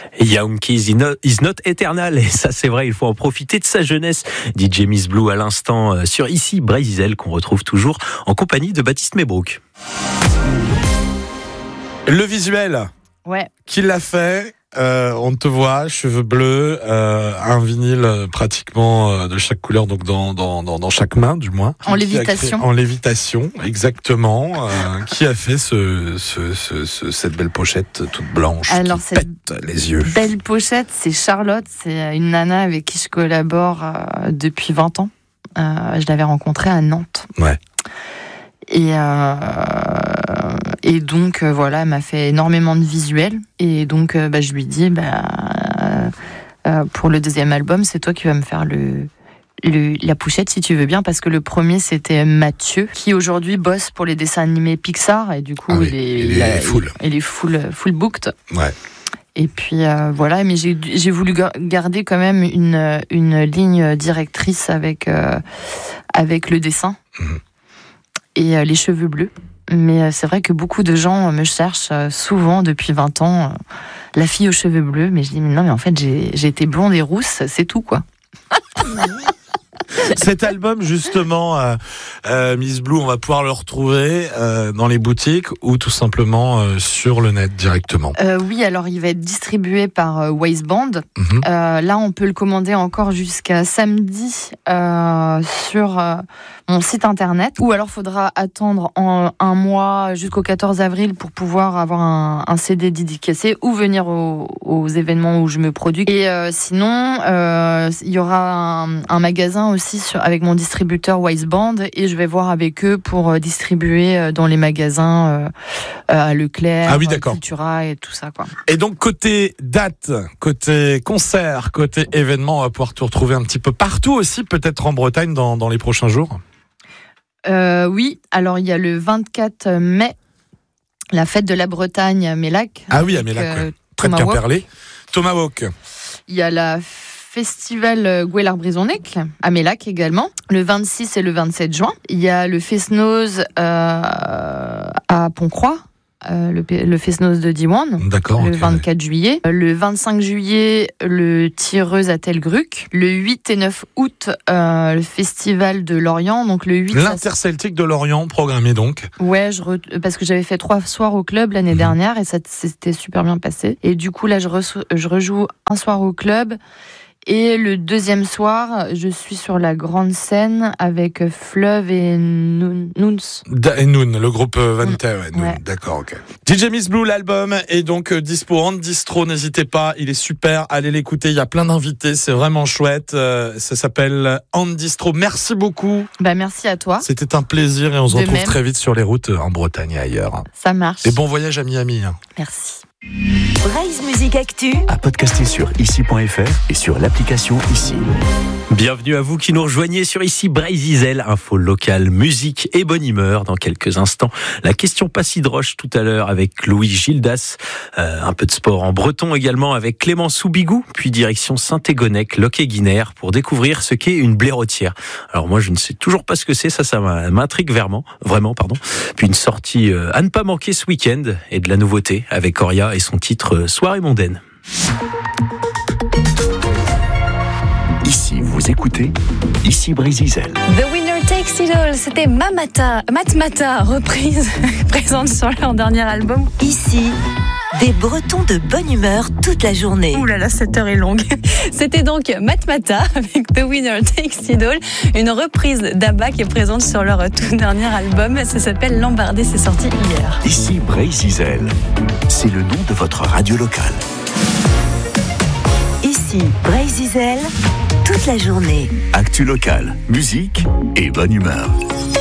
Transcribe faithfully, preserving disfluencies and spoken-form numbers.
Young Keys is not eternal, et ça c'est vrai, il faut en profiter de sa jeunesse, dit D J Miss Blue à l'instant sur Ici Brésil, qu'on retrouve toujours en compagnie de Baptiste Mébrook. Le visuel, ouais. Qui l'a fait? Euh, on te voit, cheveux bleus, euh, un vinyle pratiquement euh, de chaque couleur, donc dans, dans, dans, dans chaque main du moins. En lévitation. Créé, en lévitation, exactement. euh, qui a fait ce, ce, ce, ce, cette belle pochette toute blanche? Alors, qui pète les yeux. Belle pochette, c'est Charlotte, c'est une nana avec qui je collabore euh, depuis vingt ans. Euh, je l'avais rencontrée à Nantes. Ouais. Et, euh, et donc, euh, voilà, elle m'a fait énormément de visuels. Et donc, euh, bah, je lui dis, bah, euh, pour le deuxième album, c'est toi qui vas me faire le, le, la pochette, si tu veux bien. Parce que le premier, c'était Mathieu, qui aujourd'hui bosse pour les dessins animés Pixar. Et du coup, ah oui, il est, il il est a, full. Il, il est full, full booked. Ouais. Et puis, euh, voilà. Mais j'ai, j'ai voulu garder quand même une, une ligne directrice avec, euh, avec le dessin. Mmh. Et euh, les cheveux bleus. Mais euh, c'est vrai que beaucoup de gens me cherchent euh, souvent depuis vingt ans, euh, la fille aux cheveux bleus. Mais je dis, mais non, mais en fait, j'ai, j'ai été blonde et rousse, c'est tout, quoi. Cet album, justement, euh, euh, Miss Blue, on va pouvoir le retrouver euh, dans les boutiques ou tout simplement euh, sur le net directement. Euh, oui, alors il va être distribué par euh, Wasteband. Mm-hmm. Euh, là, on peut le commander encore jusqu'à samedi euh, sur euh, mon site internet. Ou alors, faudra attendre en un mois jusqu'au quatorze avril pour pouvoir avoir un, un C D dédicacé ou venir aux, aux événements où je me produis. Et euh, sinon, euh, il y aura un, un magasin aussi sur, avec mon distributeur Wasteband, et je vais voir avec eux pour distribuer dans les magasins euh, à Leclerc, ah oui, d'accord. Cultura et tout ça, quoi. Et donc côté date, côté concert, côté événement, on va pouvoir te retrouver un petit peu partout aussi, peut-être en Bretagne dans, dans les prochains jours. Euh, oui, alors il y a le vingt-quatre mai, la fête de la Bretagne à Mélac. Ah oui, à Mélac, euh, ouais. Près de Quimperlé. Tomahawk. Il y a la Festival Gouelard-Brisonnec à Mélac également, le vingt-six et le vingt-sept juin. Il y a le Fest-Noz euh, à Pont-Croix, euh, le, le Fest-Noz de Diwan, d'accord, le okay, vingt-quatre ouais. juillet. Le vingt-cinq juillet, le Tireuse à Telgruc. Le huit et neuf août, euh, le Festival de Lorient. Donc le huit, L'Interceltique de Lorient, programmé donc. Ouais, je re... parce que j'avais fait trois soirs au club l'année mmh. dernière et ça c'était super bien passé. Et du coup, là, je, re... je rejoue un soir au club. Et le deuxième soir, je suis sur la grande scène avec Fleuve et Noons. Et Noon, le groupe Vante, ouais, Noon, ouais. D'accord, ok. D J Miss Blue, l'album est donc dispo en distro, n'hésitez pas, il est super, allez l'écouter, il y a plein d'invités, c'est vraiment chouette, euh, ça s'appelle En Distro. Merci beaucoup. Bah merci à toi. C'était un plaisir et on se De retrouve même. très vite sur les routes en Bretagne et ailleurs. Ça marche. Et bon voyage à Miami. Merci. Braise Musique Actu à podcaster sur ici point f r et sur l'application Ici. Bienvenue à vous qui nous rejoignez sur Ici Brésil, info locale, musique et bonne humeur. Dans quelques instants, la question pas si droche tout à l'heure avec Louis Gildas, euh, un peu de sport en breton également avec Clément Soubigou, puis direction Saint-Égonnec, Loc-et-Guinère pour découvrir ce qu'est une blairotière. Alors moi je ne sais toujours pas ce que c'est, ça ça m'intrigue vraiment, vraiment pardon. Puis une sortie euh, à ne pas manquer ce week-end et de la nouveauté avec Oria et son titre Soirée mondaine. Ici, vous écoutez Ici Brésil. The Winner Takes It All, c'était Mamata, Matmata, reprise présente sur leur dernier album. Ici, des Bretons de bonne humeur toute la journée. Ouh là là, cette heure est longue. C'était donc Matmata avec The Winner Takes It All, une reprise d'Abba qui est présente sur leur tout dernier album. Ça s'appelle Lambardé, c'est sorti hier. Ici Brésil, c'est le nom de votre radio locale. Ici Brésil, toute la journée. Actu locale, musique et bonne humeur.